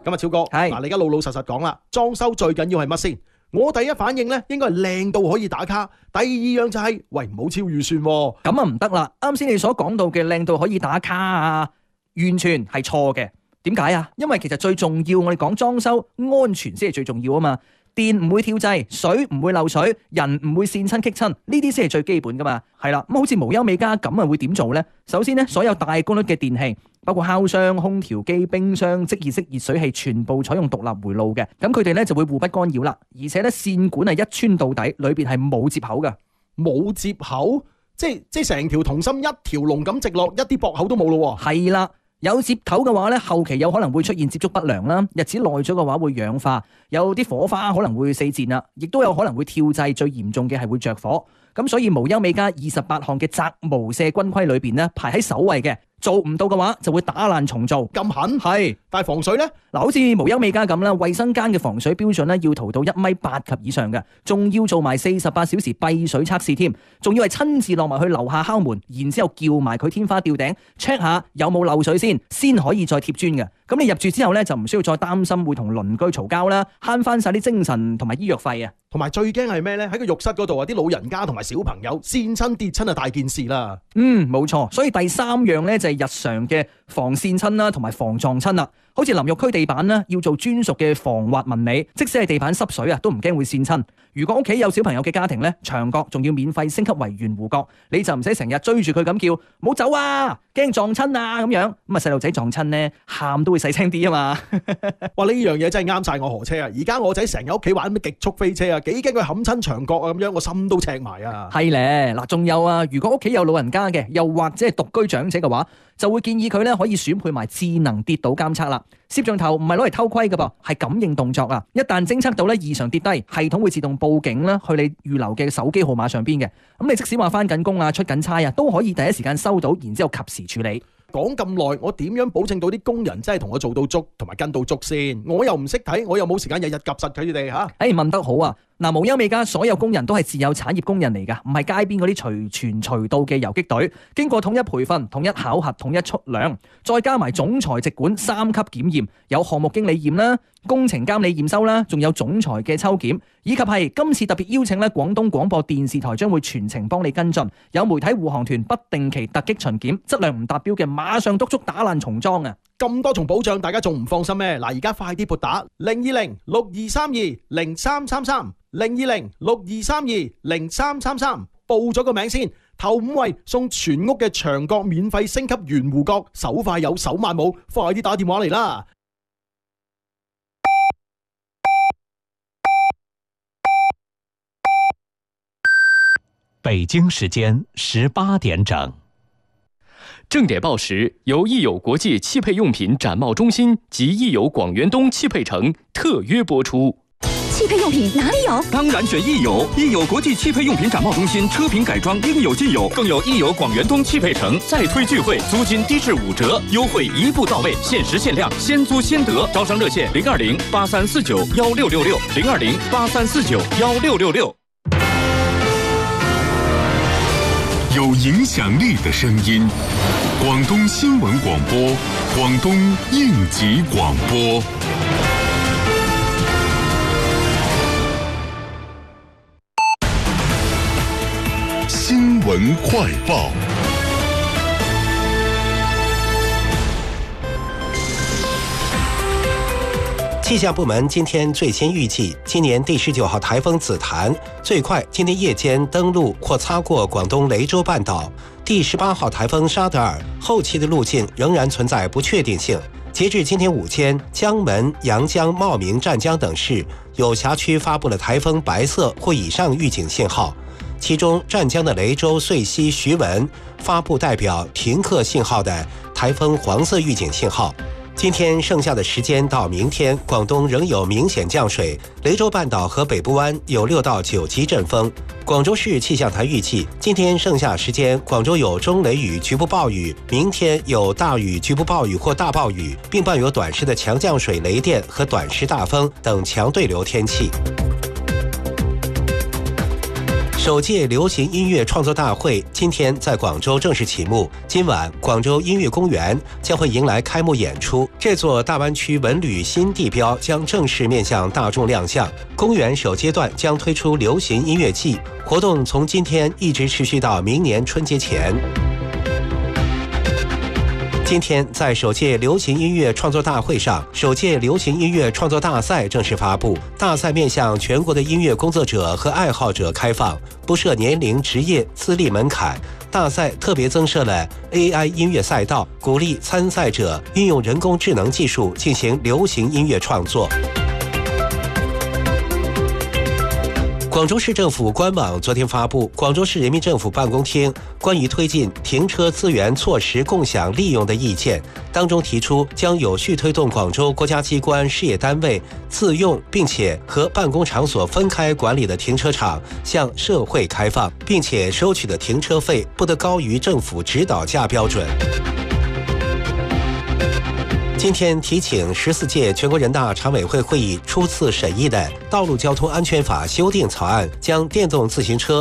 咁啊，超哥，嗱，你而家老老實實講啦，裝修最緊要係乜先？我第一反應咧，應該係靚到可以打卡。第二樣就係，喂，唔好超預算喎。 咁啊唔得啦！啱先你所講到嘅靚到可以打卡啊，完全係錯嘅。點解啊？因為其實最重要，我哋講裝修安全先係最重要啊嘛。電唔會跳掣，水唔會漏水，人唔會跣親棘親，呢啲先係最基本噶嘛。係啦，咁好似無憂美家咁啊，會點做呢？首先呢，所有大功率嘅電器，包括烤箱、空調機、冰箱、即熱式熱水器，全部採用獨立回路嘅。咁佢哋咧就會互不干擾啦。而且咧線管係一穿到底，裏邊係冇接口噶。 冇接口？即係成條銅芯一條龍咁直落，一啲駁口都冇咯喎。 係啦。有接口嘅話咧，後期有可能會出現接觸不良啦，日子耐咗嘅話會氧化，有啲火花可能會四濺啦，亦都有可能會跳掣，最嚴重嘅係會着火。咁所以無憂美家28項嘅責無赦軍規裏邊咧，排喺首位嘅。做唔到嘅話就會打爛重做。 咁狠？ 係。 但係防水呢？ 嗱，好似無憂美家咁啦，衛生間嘅防水標準咧要塗到1.8米及以上嘅，仲要做埋48小時閉水測試添，仲要係親自落埋去樓下敲門，然之後叫埋佢天花吊頂 check 下有冇漏水先可以再貼磚嘅。咁你入住之後咧就唔需要再擔心會同鄰居嘈交啦，慳翻晒啲精神同埋醫藥費啊。 同埋最驚係咩呢？喺個浴室嗰度啊，啲老人家同埋小朋友跣親跌親係大件事啦。 冇錯。所以第三樣咧就係日常嘅防跣親啦，同埋防撞親啦。好似淋浴區地板啦，要做專屬嘅防滑紋理，即使係地板濕水啊，都唔驚會跣親。如果屋企有小朋友嘅家庭咧，牆角仲要免費升級為圓弧角，你就唔使成日追住佢咁叫，唔好走啊，驚撞親啊咁樣。咁啊細路仔撞親咧，喊都會細聲啲啊嘛。 哇！呢樣嘢真係啱晒我何車啊！而家我仔成日屋企玩咩極速飛車啊，幾驚佢冚親牆角啊咁樣，我心都赤埋啊。 係咧，嗱，仲有啊，如果屋企有老人家嘅，又或者係獨居長者嘅話，就會建議佢咧可以選配埋智能跌倒監測啦。攝像頭唔係攞嚟偷窺㗎噃，係感應動作啊！一旦偵測到咧異常跌低，系統會自動報警啦，去你預留嘅手機號碼上邊嘅。咁你即使話返緊工啊、出緊差啊，都可以第一時間收到，然之後及時處理。 講咁耐，我點樣保證到啲工人真係同我做到足同埋跟到足先？我又唔識睇，我又冇時間日日夾實佢哋嚇。 問得好啊！嗱，無憂美家所有工人都係自有產業工人嚟㗎，唔係街邊嗰啲隨傳隨到嘅游擊隊，經過統一培訓、統一考核、統一出糧，再加埋總裁直管3級檢驗，有項目經理驗啦、工程監理驗收啦，仲有總裁嘅抽檢，以及係今次特別邀請咧廣東廣播電視台將會全程幫你跟進，有媒體護航團不定期突擊巡檢，質量唔達標嘅馬上督促打爛重裝啊！ 咁多重保障，大家仲唔放心咩？嗱，而家快啲撥打020-6232-0333，020-6232-0333，報咗個名先，頭5位送全屋嘅牆角免費升級圓弧角，手快有手慢冇，快啲打電話嚟啦！ 北京時間18點整。 正點報時由益友國際汽配用品展貿中心及益友廣源東汽配城特約播出。 汽配用品哪裡有？ 當然選益友，益友國際汽配用品展貿中心車品改裝應有盡有，更有益友廣源東汽配城再推聚會，租金低至5折，優惠一步到位，限時限量，先租先得。招商熱線020-8349-1666，020-8349-1666。 有影響力的聲音，廣東新聞廣播，廣東應急廣播。新聞快報。 气象部门今天最新预计，今年第19号台风紫檀最快今天夜间登陆或擦过广东雷州半岛。第18号台风沙德尔后期的路径仍然存在不确定性。截至今天午间，江门、阳江、茂名、湛江等市有辖区发布了台风白色或以上预警信号，其中湛江的雷州、遂溪、徐闻发布代表停课信号的台风黄色预警信号。今天剩下的时间到明天，广东仍有明显降水，雷州半岛和北部湾有6到9级阵风。广州市气象台预计，今天剩下时间，广州有中雷雨局部暴雨，明天有大雨局部暴雨或大暴雨，并伴有短时的强降水、雷电和短时大风等强对流天气。 首届流行音乐创作大会今天在广州正式启幕。今晚，广州音乐公园将会迎来开幕演出。这座大湾区文旅新地标将正式面向大众亮相。公园首阶段将推出流行音乐季，活动从今天一直持续到明年春节前。今天，在首届流行音乐创作大会上，首届流行音乐创作大赛正式发布。大赛面向全国的音乐工作者和爱好者开放，不设年龄、职业、资历门槛。大赛特别增设了 AI 音乐赛道，鼓励参赛者运用人工智能技术进行流行音乐创作。广州市政府官网昨天发布《广州市人民政府办公厅关于推进停车资源措施共享利用的意见》，当中提出将有序推动广州国家机关、事业单位自用并且和办公场所分开管理的停车场向社会开放，并且收取的停车费不得高于政府指导价标准。今天提请14届全国人大常委会会议初次审议的《道路交通安全法》修订草案，将电动自行车